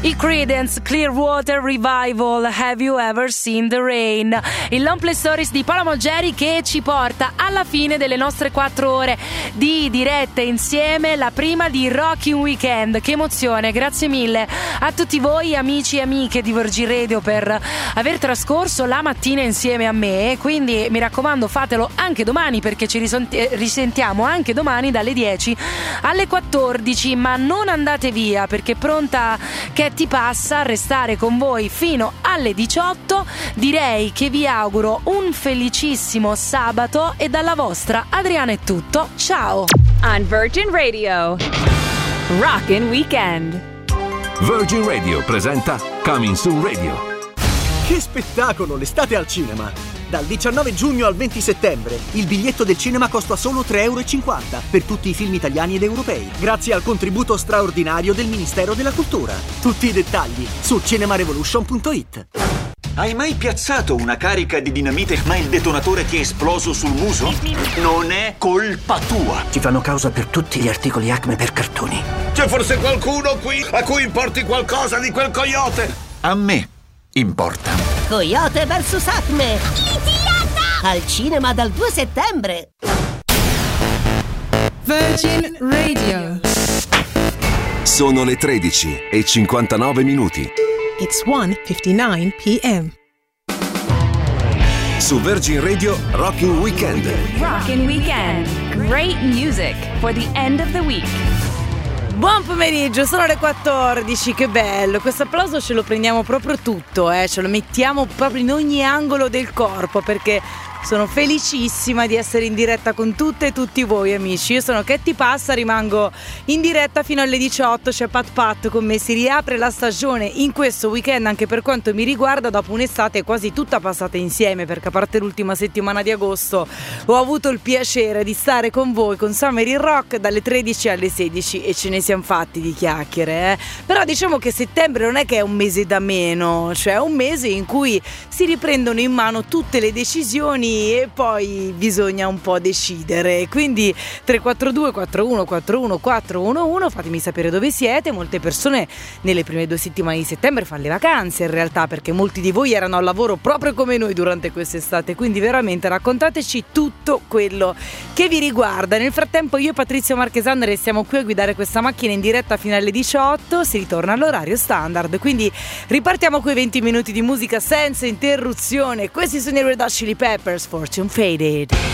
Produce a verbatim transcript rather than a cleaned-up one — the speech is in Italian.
I Creedence Clearwater Revival, Have You Ever Seen the Rain? Il long play stories di Paola Moggeri che ci porta alla fine delle nostre quattro ore di dirette insieme, la prima di Rocking Weekend. Che emozione, grazie mille a tutti voi amici e amiche di Virgin Radio per aver trascorso la mattina insieme a me, quindi mi raccomando fatelo anche domani, perché ci risentiamo anche domani dalle dieci alle quattordici, ma non andate via perché pronta che ti passa a restare con voi fino alle diciotto. Direi che vi auguro un felicissimo sabato e dalla vostra Adriana è tutto. Ciao. On Virgin Radio, Rockin' Weekend. Virgin Radio presenta Coming Soon Radio. Che spettacolo, l'estate al cinema! Dal diciannove giugno al venti settembre il biglietto del cinema costa solo tre euro e cinquanta per tutti i film italiani ed europei, grazie al contributo straordinario del Ministero della Cultura. Tutti i dettagli su cinemarevolution punto it. Hai mai piazzato una carica di dinamite ma il detonatore ti è esploso sul muso? Non è colpa tua. Ci fanno causa per tutti gli articoli Acme per cartoni. C'è forse qualcuno qui a cui importi qualcosa di quel coyote? A me importa. Coyote versus Acme. Litigata! Al cinema dal due settembre. Virgin Radio. Sono le tredici e cinquantanove minuti. It's one fifty-nine p.m. Su Virgin Radio Rocking Weekend. Rockin' Weekend. Great music for the end of the week. Buon pomeriggio, sono le quattordici, che bello, questo applauso ce lo prendiamo proprio tutto, eh? Ce lo mettiamo proprio in ogni angolo del corpo, perché sono felicissima di essere in diretta con tutte e tutti voi amici. Io sono Che ti passa, rimango in diretta fino alle diciotto, c'è Pat Pat con me, si riapre la stagione in questo weekend anche per quanto mi riguarda, dopo un'estate quasi tutta passata insieme, perché a parte l'ultima settimana di agosto ho avuto il piacere di stare con voi con Summer in Rock dalle tredici alle sedici e ce ne siamo fatti di chiacchiere, eh? Però diciamo che settembre non è che è un mese da meno, cioè è un mese in cui si riprendono in mano tutte le decisioni e poi bisogna un po' decidere, quindi tre quattro due quattro uno quattro uno quattro uno uno, fatemi sapere dove siete. Molte persone nelle prime due settimane di settembre fanno le vacanze in realtà, perché molti di voi erano al lavoro proprio come noi durante quest'estate, quindi veramente raccontateci tutto quello che vi riguarda. Nel frattempo io e Patrizio Marchesan restiamo qui a guidare questa macchina in diretta fino alle diciotto, si ritorna all'orario standard, quindi ripartiamo con i venti minuti di musica senza interruzione. Questi sono i Red Hot Chili Peppers, Fortune Faded.